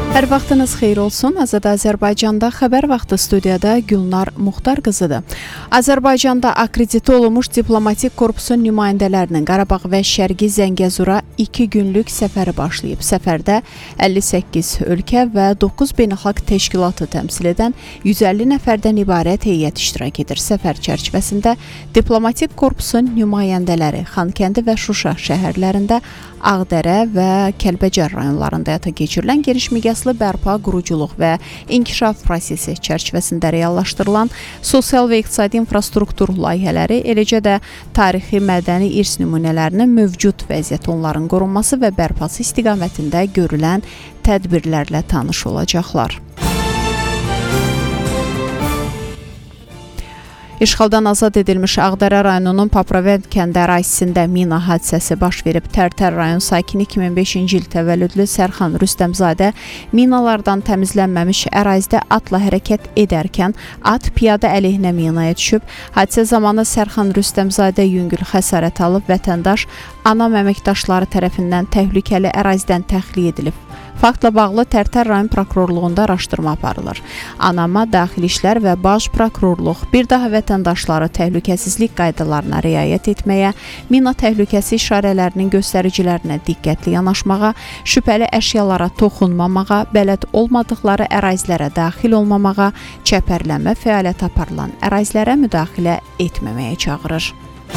Hər vaxtınız xeyir olsun. Azad Azərbaycanda xəbər vaxtı studiyada Gülnar Muxtar qızıdır. Azərbaycanda akreditə olunmuş diplomatik korpusun nümayəndələrinin Qarabağ və Şərqi Zəngəzura 2 günlük səfəri başlayıb. Səfərdə 58 ölkə və 9 beynəlxalq təşkilatı təmsil edən 150 nəfərdən ibarət heyət iştirak edir. Səfər çərçivəsində diplomatik korpusun nümayəndələri Xankəndi və Şuşa şəhərlərində, Ağdərə və Kəlbəcər rayonlarında həyata keçirilən geniş miqyaslı bərpa, quruculuq və inkişaf prosesi çərçivəsində reallaşdırılan sosial və iqtisadi infrastruktur layihələri, eləcə də tarixi mədəni irs nümunələrinin mövcud vəziyyəti, onların qorunması və bərpası istiqamətində görülən tədbirlərlə tanış olacaqlar. İşğaldan azad edilmiş Ağdərə rayonunun Papravent kəndi ərazisində mina hadisəsi baş verib. Tərtər rayon sakini 2005-ci il təvəllüdlü Sərxan Rüstəmzadə minalardan təmizlənməmiş ərazidə atla hərəkət edərkən at piyada əleyhinə minaya düşüb. Hadisə zamanı Sərxan Rüstəmzadə yüngül xəsarət alıb, vətəndaş anam əməkdaşları tərəfindən təhlükəli ərazidən təxliyə edilib. Faktla bağlı Tərtər rayon prokurorluğunda araşdırma aparılır. Anama daxili işlər və baş prokurorluq bir daha vətəndaşları təhlükəsizlik qaydalarına riayət etməyə, mina təhlükəsi işarələrinin göstəricilərinə diqqətli yanaşmağa, şübhəli əşyalara toxunmamağa, bələd olmadıqları ərazilərə daxil olmamağa, çəpərlənmə fəaliyyəti aparılan ərazilərə müdaxilə etməməyə çağırır.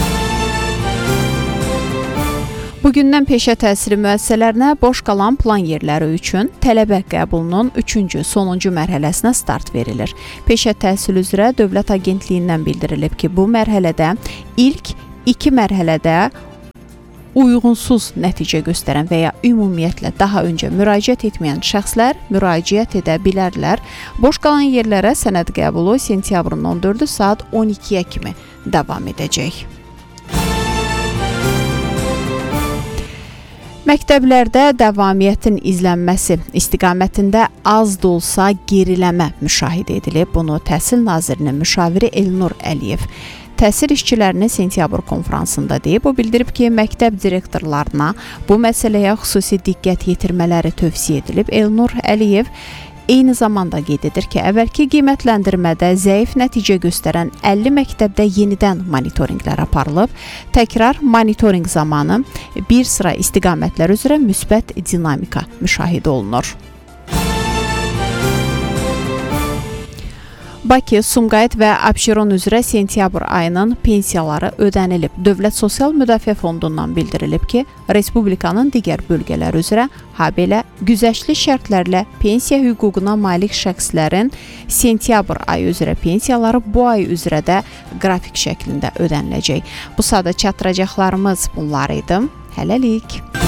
Bugündən peşə təhsili müəssisələrinə boş qalan plan yerləri üçün tələbə qəbulunun 3-cü, sonuncu mərhələsinə start verilir. Peşə təhsili üzrə Dövlət Agentliyindən bildirilib ki, bu mərhələdə ilk 2 mərhələdə uyğunsuz nəticə göstərən və ya ümumiyyətlə daha öncə müraciət etməyən şəxslər müraciət edə bilərlər. Boş qalan yerlərə sənəd qəbulu sentyabrın 14-ü saat 12-yə kimi davam edəcək. Məktəblərdə davamiyyətin izlənməsi istiqamətində az da olsa geriləmə müşahidə edilib. Bunu Təhsil Nazirinin müşaviri Elnur Əliyev təhsil işçilərinin sentyabr konfransında deyib. O bildirib ki, məktəb direktorlarına bu məsələyə xüsusi diqqət yetirmələri tövsiyə edilib. Elnur Əliyev eyni zamanda qeyd edir ki, əvvəlki qiymətləndirmədə zəif nəticə göstərən 50 məktəbdə yenidən monitorinqlər aparılıb. Təkrar monitorinq zamanı bir sıra istiqamətlər üzrə müsbət dinamika müşahidə olunur. Bakı, Sumqayıt və Abşeron üzrə sentyabr ayının pensiyaları ödənilib. Dövlət Sosial Müdafiə Fondundan bildirilib ki, Respublikanın digər bölgələri üzrə, habelə güzəştli şərtlərlə pensiya hüququna malik şəxslərin sentyabr ayı üzrə pensiyaları bu ay üzrə də qrafik şəklində ödəniləcək. Bu sadə çatdıracaqlarımız bunlar idi. Hələlik.